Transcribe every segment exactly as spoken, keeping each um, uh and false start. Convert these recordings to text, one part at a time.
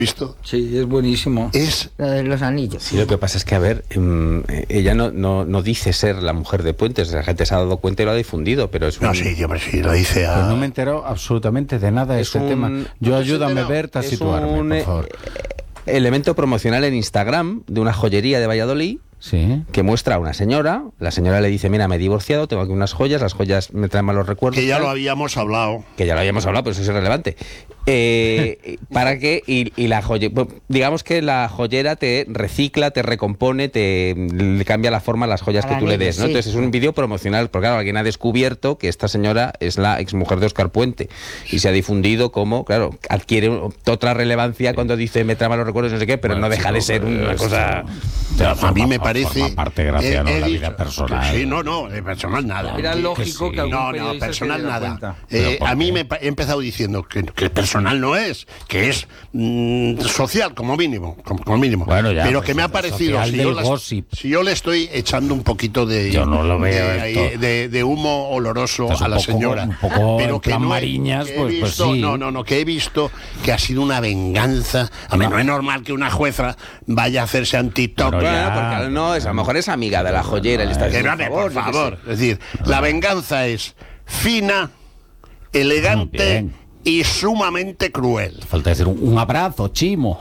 ¿Visto? Sí, es buenísimo. Es lo de los anillos. Sí, lo que pasa es que, a ver, um, ella no, no, no dice ser la mujer de Puentes, la gente se ha dado cuenta y lo ha difundido, pero es un... No, sí, yo sí, lo dice a... Pues no me he enterado absolutamente de nada de Es este un- tema. Yo ¿no te has ayúdame, enterado? Berta, a Es situarme, un, por eh, favor. elemento promocional en Instagram de una joyería de Valladolid Sí. que muestra a una señora. La señora le dice, mira, me he divorciado, tengo aquí unas joyas, las joyas me traen malos recuerdos. Que ya tal". lo habíamos hablado. Que ya lo habíamos hablado, pero eso es irrelevante. Eh, para que, y, y la joye, digamos que la joyera te recicla, te recompone, te le cambia la forma a las joyas Para que tú le niños, des, ¿no? sí. Entonces es un vídeo promocional, porque claro, alguien ha descubierto que esta señora es la exmujer de Óscar Puente y se ha difundido como, claro, adquiere otra relevancia cuando dice me trae malos recuerdos, no sé qué, pero Bueno, no deja chico, de ser una esto- cosa... A mí me parece... Forma parte gracia, he- ¿no? he La dicho- vida personal. Sí, no, no, de personal nada. Era Que- lógico sí. que algún No, no, periodista se personal diera nada. cuenta. Eh, ¿Pero por a mí qué? me pa- he empezado diciendo que, que personal no es, que es mm, social como mínimo, como, como mínimo. Bueno, ya, pero pues, que me ha es parecido, social si del yo, las- gossip. si yo le estoy echando un poquito de, Yo no lo veo de, esto. de- de humo oloroso Estás a un la poco- señora, un poco en pero que plan no he- Mariñas, que he pues- pues visto- sí. no, no, no, que he visto que ha sido una venganza. A mí no es normal que una jueza vaya a hacerse en TikTok. Bueno, ya. Bueno, porque no, es, a lo mejor es amiga de la joyera, le está Que diciendo, no, por por favor, yo qué favor. sé. Es decir, la venganza es fina, elegante Bien. y sumamente cruel. Falta decir un, un abrazo, Chimo.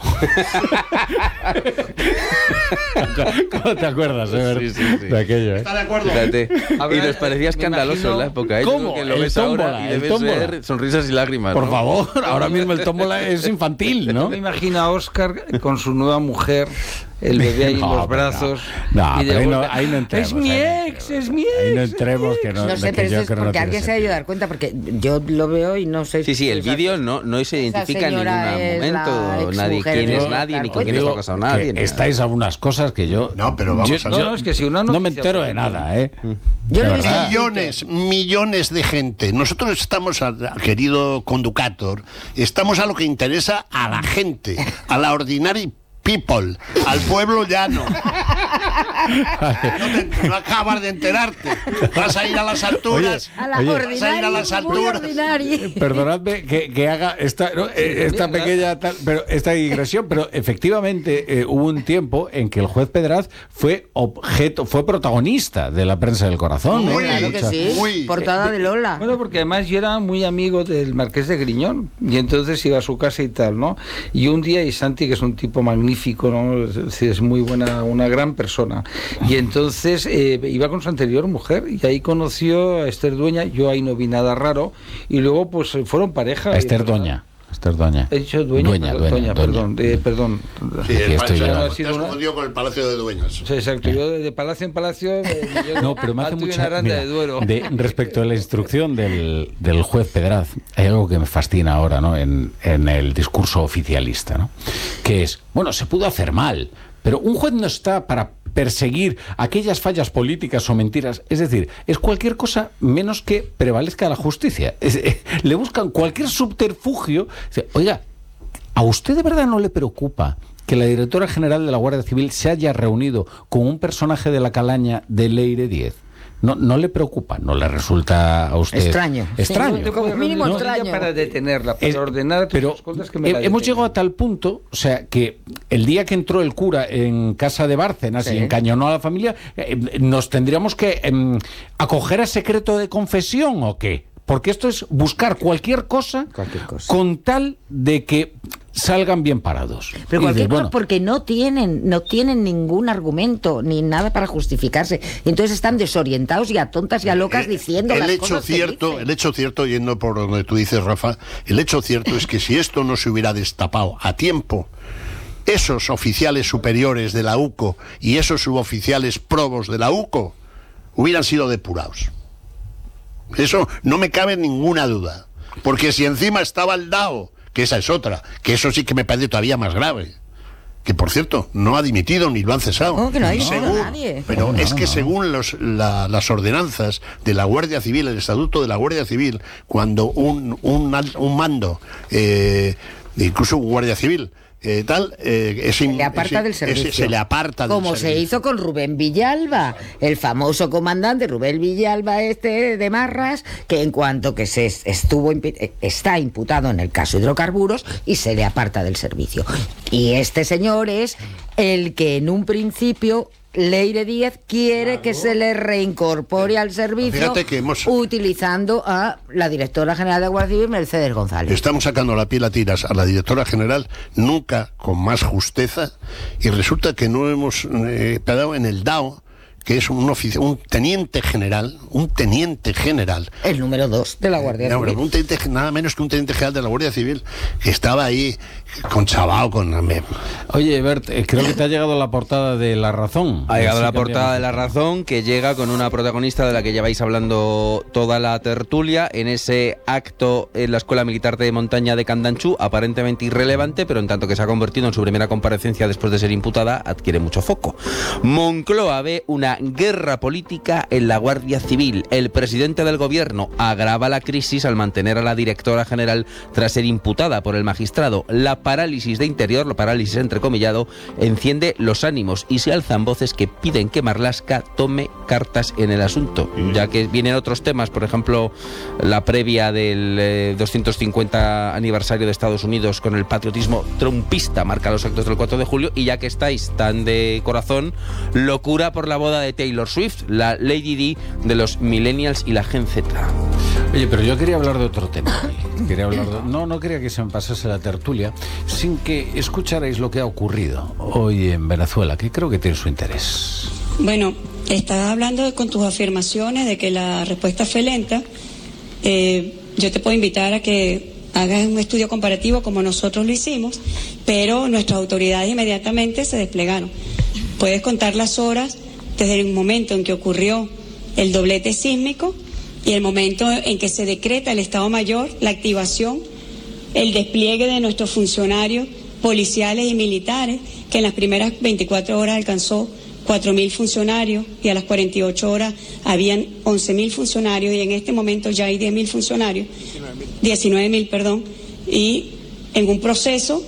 ¿Cómo te acuerdas, eh, Sí, sí, sí. de aquello, eh? ¿Está de acuerdo? Fíjate. A ver, Y nos parecía me escandaloso imagino- en la época. ¿eh? Yo ¿Cómo? creo que lo El ves ahora tómbola, y el debes tómbola. ver sonrisas y lágrimas. Por ¿no? favor, ahora mismo el tómbola es infantil, ¿no? Me imagino a Óscar con su nueva mujer, el bebé ahí en No, los pero brazos. No, no, y de pero ahí no, golpe, ahí no entremos. Es mi ahí no ex, entremos. es mi Ahí no ex. entremos, que no, No de sé, que pero yo eso es creo que no porque tiene alguien se ha sentido. ido a dar cuenta, porque yo lo veo y no sé. Sí, sí, el esa- vídeo no, no se identifica en ningún señora es momento. la Nadie exmujer quién de es Óscar nadie, ni con Puente. quién está Digo casado nadie. que ni nada. estáis a unas cosas que yo... No, pero vamos yo, a yo ver. No, es que si una no me noticia entero por de ejemplo, nada, ¿eh? Yo De lo he visto verdad. Millones, millones de gente. Nosotros estamos, a- querido conducator, estamos a lo que interesa a la gente, a la ordinary people, al pueblo llano. No, te- no acabas de enterarte. Vas a ir a las alturas. A la Oye, vas a ir ordinaria, a las muy alturas. ordinaria. Perdonadme que, que haga esta, ¿no? Eh, esta Bien, pequeña tal- pero esta digresión, pero efectivamente eh, hubo un tiempo en que el juez Pedraz fue objeto, fue protagonista de la prensa del corazón. Muy, ¿eh? Claro que Mucha- sí. Muy. Portada de Lola. Bueno, porque además yo era muy amigo del Marqués de Griñón y entonces iba a su casa y tal, ¿no? Y un día, y Santi, que es un tipo magnífico, ¿no? Es decir, es muy buena, una gran persona. Y entonces eh, iba con su anterior mujer y ahí conoció a Esther Dueña, yo ahí no vi nada raro, y luego pues fueron pareja. A Esther y, ¿verdad? Doña. Esther Doña. He dicho dueña, Dueña, perdón, dueña, Doña, dueña. perdón, eh, perdón. Sí, Aquí el estoy palacio- yo. Ha te sido has una- confundido con el Palacio de Dueñas. Sí, exacto, yo de, de palacio en palacio eh, yo No, pero me hace atuve mucha... una aranda mira, de Duero. de- respecto a la instrucción del, del juez Pedraz, hay algo que me fascina ahora, ¿no? En, en el discurso oficialista, ¿no? Que es, bueno, se pudo hacer mal, pero un juez no está para perseguir aquellas fallas políticas o mentiras. Es decir, es cualquier cosa menos que prevalezca la justicia. Es- eh, le buscan cualquier subterfugio. Dice, oiga, ¿a usted de verdad no le preocupa que la directora general de la Guardia Civil se haya reunido con un personaje de la calaña de Leire diez? No, no le preocupa, no le resulta a usted Extraño. extraño. Sí, como mínimo No, extraño. para detenerla, para Es- ordenar todas pero las cosas que me he- la hemos detengan. llegado a tal punto, o sea, que el día que entró el cura en casa de Bárcenas Sí. y encañonó a la familia, eh, nos tendríamos que em, acoger a secreto de confesión o qué, porque esto es buscar cualquier cosa, Cualquier cosa. con tal de que salgan bien parados. Pero Y cualquier dices, cosa, bueno, porque no tienen, no tienen ningún argumento ni nada para justificarse. Y entonces están desorientados y a tontas y a locas Eh, diciendo el las hecho cosas que cierto, dicen. el hecho cierto, yendo por donde tú dices, Rafa, el hecho cierto es que si esto no se hubiera destapado a tiempo, esos oficiales superiores de la U C O y esos suboficiales probos de la U C O hubieran sido depurados. Eso no me cabe ninguna duda. Porque si encima estaba el D A O, que esa es otra, que eso sí que me parece todavía más grave. Que por cierto, no ha dimitido ni lo han cesado. ¿Cómo que no ha Y dimitido según- nadie? Pero No, es no, que no. según los, la- las ordenanzas de la Guardia Civil, el estatuto de la Guardia Civil, cuando un, un, al- un mando, eh, incluso un Guardia Civil, eh, tal, eh, es se le aparta es, del servicio. Es, se le aparta del Como servicio. se hizo con Rubén Villalba, el famoso comandante Rubén Villalba este de Marras, que en cuanto que se estuvo está imputado en el caso hidrocarburos y se le aparta del servicio. Y este señor es el que en un principio Leire Díez quiere claro. que se le reincorpore al servicio que hemos... utilizando a la directora general de Guardia Civil, Mercedes González. Estamos sacando la piel a tiras a la directora general, nunca con más justeza, y resulta que no hemos eh, pegado en el D A O, que es un oficio, un teniente general, un teniente general. El número dos de la Guardia no, Civil. Un teniente, nada menos que un teniente general de la Guardia Civil, que estaba ahí con chavao, con... Oye, Bert, eh, creo que te ha llegado la portada de La Razón. Ha llegado la portada de La Razón, que llega con una protagonista de la que lleváis hablando toda la tertulia, en ese acto en la Escuela Militar de Montaña de Candanchú, aparentemente irrelevante, pero en tanto que se ha convertido en su primera comparecencia después de ser imputada, adquiere mucho foco. Moncloa ve una guerra política en la Guardia Civil. El presidente del gobierno agrava la crisis al mantener a la directora general tras ser imputada por el magistrado. La parálisis de Interior, la parálisis entrecomillado, enciende los ánimos y se alzan voces que piden que Marlaska tome cartas en el asunto, ya que vienen otros temas, por ejemplo, la previa del eh, doscientos cincuenta aniversario de Estados Unidos con el patriotismo trumpista, marca los actos del cuatro de julio, y ya que estáis tan de corazón, locura por la boda de Taylor Swift, la Lady Di de los millennials y la Gen Z. Oye, pero yo quería hablar de otro tema. Quería hablar de... No, no quería que se me pasase la tertulia sin que escucharais lo que ha ocurrido hoy en Venezuela, que creo que tiene su interés. Bueno, estás hablando de, con tus afirmaciones de que la respuesta fue lenta. Eh, yo te puedo invitar a que hagas un estudio comparativo como nosotros lo hicimos, pero nuestras autoridades inmediatamente se desplegaron. Puedes contar las horas desde el momento en que ocurrió el doblete sísmico y el momento en que se decreta el Estado Mayor, la activación, el despliegue de nuestros funcionarios policiales y militares, que en las primeras veinticuatro horas alcanzó cuatro mil funcionarios y a las cuarenta y ocho horas habían once mil funcionarios y en este momento ya hay diez mil funcionarios, diecinueve mil, perdón, y en un proceso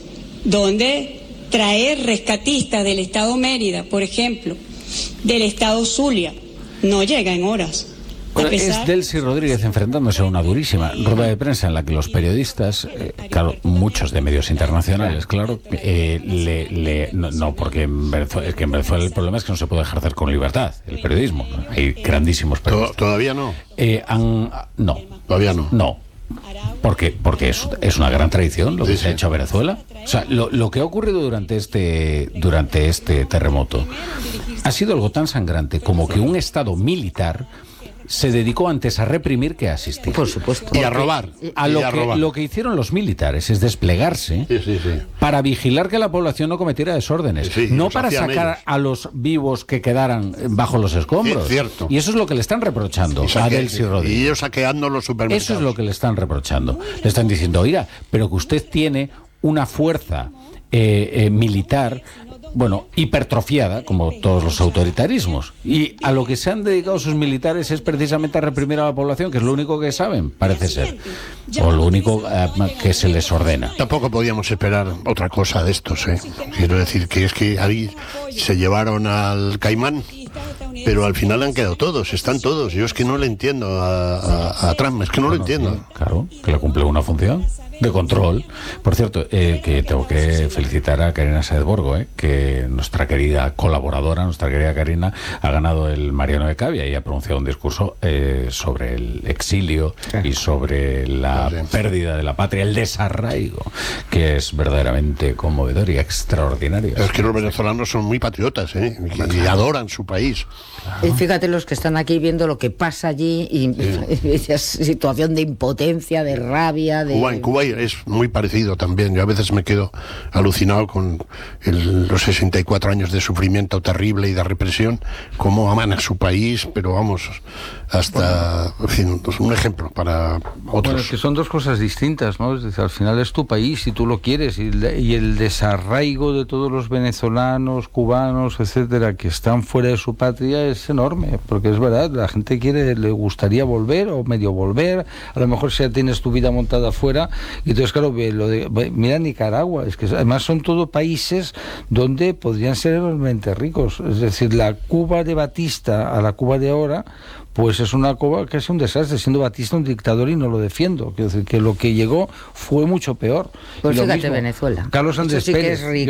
donde traer rescatistas del Estado Mérida, por ejemplo, del Estado Zulia, no llega en horas. Bueno, es Delcy Rodríguez enfrentándose a una durísima rueda de prensa en la que los periodistas, eh, claro, muchos de medios internacionales, claro, eh, le, le, no, no, porque en Venezuela, es que en Venezuela el problema es que no se puede ejercer con libertad el periodismo. Hay grandísimos periodistas. ¿Todavía no? Eh, han, no. ¿Todavía no? No. Porque, porque es, es una gran tradición lo que sí, se ha hecho a Venezuela. O sea, lo, lo que ha ocurrido durante este, durante este terremoto ha sido algo tan sangrante como que un Estado militar se dedicó antes a reprimir que a asistir. Por supuesto. Y a robar. A lo, y a que, robar. Lo que hicieron los militares es desplegarse sí, sí, sí. para vigilar que la población no cometiera desórdenes. Sí, no para sacar ellos. A los vivos que quedaran bajo los escombros. Sí, cierto. Y eso es lo que le están reprochando saque, a Delcy Rodríguez. Y ellos saqueando los supermercados. Eso es lo que le están reprochando. Le están diciendo, oiga, pero que usted tiene una fuerza eh, eh, militar, bueno, hipertrofiada, como todos los autoritarismos. Y a lo que se han dedicado sus militares es precisamente a reprimir a la población, que es lo único que saben, parece ser. O lo único eh, que se les ordena. Tampoco podíamos esperar otra cosa de estos, ¿eh? Quiero decir que es que ahí se llevaron al Caimán, pero al final han quedado todos, están todos. Yo es que no le entiendo a, a, a Trump, es que no bueno, lo entiendo. Claro, que le cumple una función de control. Por cierto, eh, que tengo que felicitar a Karina Sáez Borgo, eh, que nuestra querida colaboradora, nuestra querida Karina, ha ganado el Mariano de Cavia y ha pronunciado un discurso eh, sobre el exilio sí. y sobre la sí. pérdida de la patria, el desarraigo, que es verdaderamente conmovedor y extraordinario. Pero es que los venezolanos son muy patriotas, ¿eh? y, y adoran su país. Claro. Y fíjate los que están aquí viendo lo que pasa allí, y sí. situación de impotencia, de rabia, de... Cuba, en Cuba es muy parecido también. Yo a veces me quedo alucinado con el, los sesenta y cuatro años de sufrimiento terrible y de represión, cómo aman a su país, pero vamos, hasta bueno, en fin, un ejemplo para otros. Bueno, es que son dos cosas distintas, ¿no? Es decir, al final es tu país y tú lo quieres, y, y el desarraigo de todos los venezolanos, cubanos, etcétera, que están fuera de su patria es enorme, porque es verdad, la gente quiere, le gustaría volver o medio volver, a lo mejor si ya tienes tu vida montada afuera, Y entonces, claro, lo de, mira Nicaragua, es que además son todos países donde podrían ser enormemente ricos. Es decir, la Cuba de Batista a la Cuba de ahora, pues es una Cuba que es un desastre, siendo Batista un dictador y no lo defiendo. Quiero decir, que lo que llegó fue mucho peor. Pues y lo fíjate mismo, Venezuela. Carlos Andrés Eso sí que Pérez. es rico.